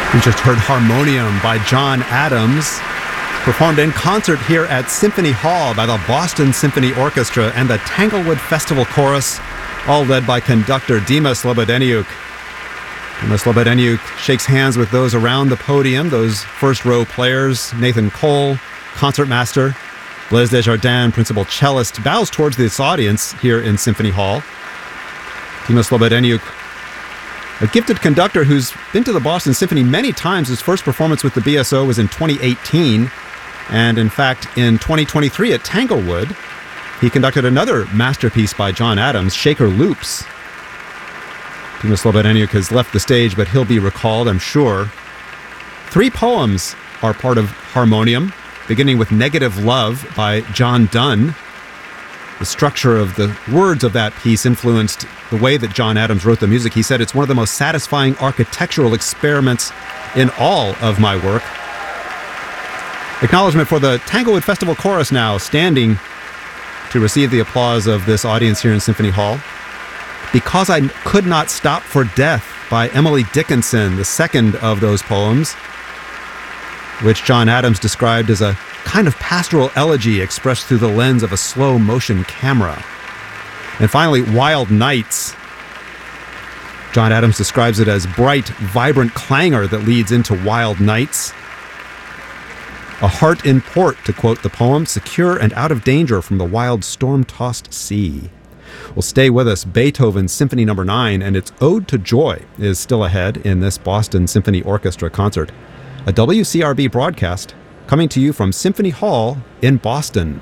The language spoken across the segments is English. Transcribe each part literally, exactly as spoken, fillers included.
We just heard Harmonium by John Adams, performed in concert here at Symphony Hall by the Boston Symphony Orchestra and the Tanglewood Festival Chorus, all led by conductor Dima Slobodeniuk. Dima Slobodeniuk shakes hands with those around the podium, those first row players, Nathan Cole, concertmaster, Blaise Desjardins, principal cellist, bows towards this audience here in Symphony Hall. Dima Slobodeniuk, a gifted conductor who's been to the Boston Symphony many times. His first performance with the B S O was in twenty eighteen. And in fact, in twenty twenty-three at Tanglewood, he conducted another masterpiece by John Adams, Shaker Loops. Dima Slobodeniuk has left the stage, but he'll be recalled, I'm sure. Three poems are part of Harmonium, beginning with Negative Love by John Donne. The structure of the words of that piece influenced the way that John Adams wrote the music. He said, "It's one of the most satisfying architectural experiments in all of my work." Acknowledgement for the Tanglewood Festival Chorus now, standing to receive the applause of this audience here in Symphony Hall. Because I Could Not Stop for Death by Emily Dickinson, the second of those poems, which John Adams described as a kind of pastoral elegy expressed through the lens of a slow motion camera. And finally, Wild Nights. John Adams describes it as bright, vibrant clangor that leads into wild nights. A heart in port, to quote the poem, secure and out of danger from the wild storm-tossed sea. Well, stay with us. Beethoven's Symphony Number nine and its Ode to Joy is still ahead in this Boston Symphony Orchestra concert. A W C R B broadcast coming to you from Symphony Hall in Boston.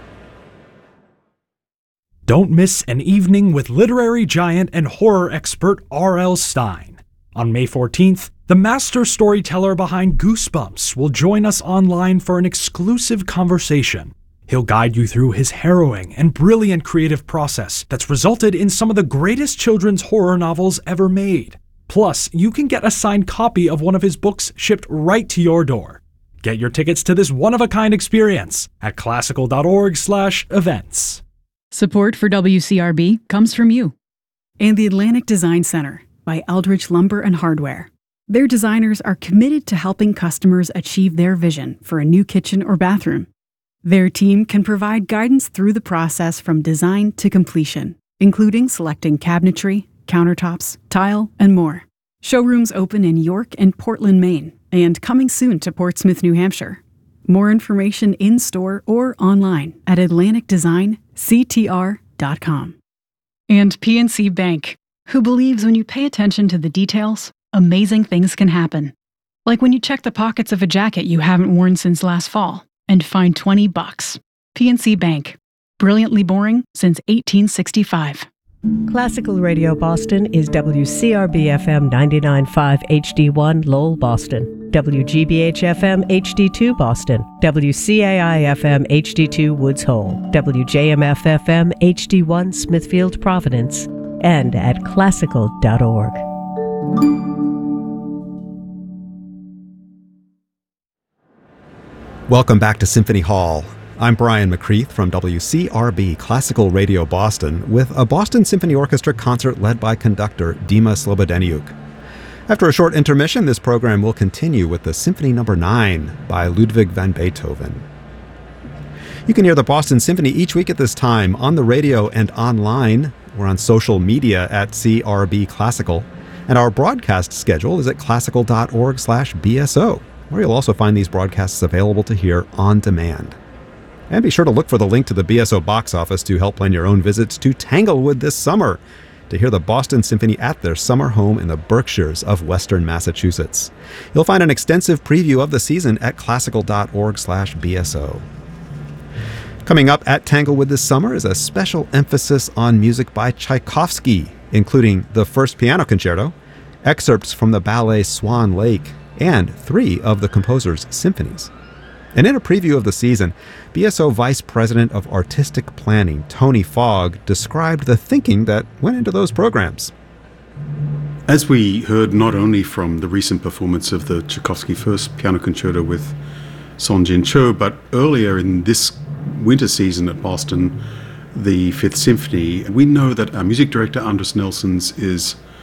Don't miss an evening with literary giant and horror expert R L. Stine. On May fourteenth, the master storyteller behind Goosebumps will join us online for an exclusive conversation. He'll guide you through his harrowing and brilliant creative process that's resulted in some of the greatest children's horror novels ever made. Plus, you can get a signed copy of one of his books shipped right to your door. Get your tickets to this one-of-a-kind experience at classical.org slash events. Support for W C R B comes from you and the Atlantic Design Center by Eldridge Lumber and Hardware. Their designers are committed to helping customers achieve their vision for a new kitchen or bathroom. Their team can provide guidance through the process from design to completion, including selecting cabinetry, countertops, tile, and more. Showrooms open in York and Portland, Maine, and coming soon to Portsmouth, New Hampshire. More information in-store or online at atlantic design c t r dot com. And P N C Bank, who believes when you pay attention to the details, amazing things can happen. Like when you check the pockets of a jacket you haven't worn since last fall and find twenty bucks. P N C Bank. Brilliantly boring since eighteen sixty-five. Classical Radio Boston is W C R B F M ninety-nine point five H D one Lowell, Boston, W G B H F M H D two Boston, W C A I F M H D two Woods Hole, W J M F F M H D one Smithfield, Providence, and at classical dot org. Welcome back to Symphony Hall. I'm Brian McCreath from W C R B Classical Radio Boston with a Boston Symphony Orchestra concert led by conductor Dima Slobodeniuk. After a short intermission, this program will continue with the Symphony Number nine by Ludwig van Beethoven. You can hear the Boston Symphony each week at this time on the radio and online. We're on social media at C R B Classical, and our broadcast schedule is at classical dot org slash B S O, where you'll also find these broadcasts available to hear on demand. And be sure to look for the link to the B S O box office to help plan your own visits to Tanglewood this summer to hear the Boston Symphony at their summer home in the Berkshires of Western Massachusetts. You'll find an extensive preview of the season at classical dot org slash B S O. Coming up at Tanglewood this summer is a special emphasis on music by Tchaikovsky, including the First Piano Concerto, excerpts from the ballet Swan Lake, and three of the composer's symphonies. And in a preview of the season, B S O Vice President of Artistic Planning, Tony Fogg, described the thinking that went into those programs. As we heard not only from the recent performance of the Tchaikovsky First Piano Concerto with Song Jin Cho, but earlier in this winter season at Boston, the Fifth Symphony, we know that our music director, Andres Nelsons, is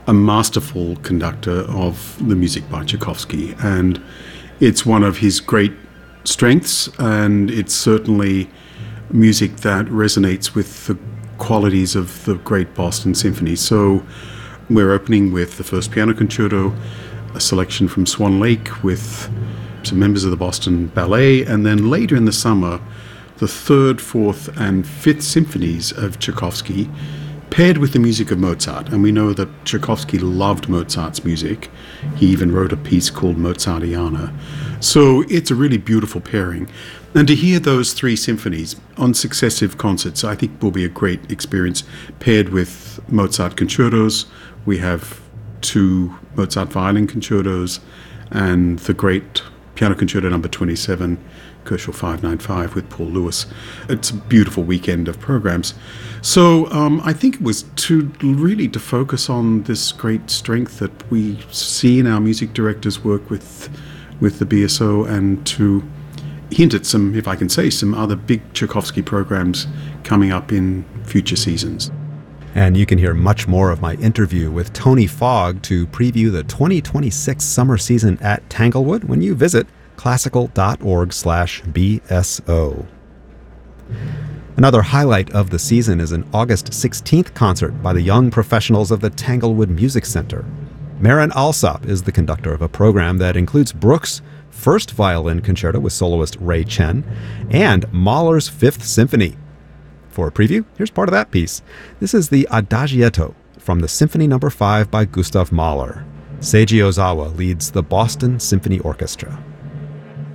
a masterful conductor of the music by Tchaikovsky, and it's one of his great strengths, and it's certainly music that resonates with the qualities of the great Boston Symphony. So we're opening with the first piano concerto, a selection from Swan Lake with some members of the Boston Ballet, and then later in the summer, the third, fourth, and fifth symphonies of Tchaikovsky, paired with the music of Mozart. And we know that Tchaikovsky loved Mozart's music. He even wrote a piece called Mozartiana. So it's a really beautiful pairing. And to hear those three symphonies on successive concerts, I think will be a great experience, paired with Mozart concertos. We have two Mozart violin concertos and the great piano concerto number twenty-seven, Koshel five ninety-five with Paul Lewis. It's a beautiful weekend of programs. So um, I think it was to really to focus on this great strength that we see in our music directors' work with with the B S O, and to hint at some, if I can say, some other big Tchaikovsky programs coming up in future seasons. And you can hear much more of my interview with Tony Fogg to preview the twenty twenty-six summer season at Tanglewood when you visit classical.org slash BSO. Another highlight of the season is an August sixteenth concert by the young professionals of the Tanglewood Music Center. Maren Alsop is the conductor of a program that includes Bruch's first violin concerto with soloist Ray Chen and Mahler's Fifth Symphony. For a preview, here's part of that piece. This is the Adagietto from the Symphony Number five by Gustav Mahler. Seiji Ozawa leads the Boston Symphony Orchestra.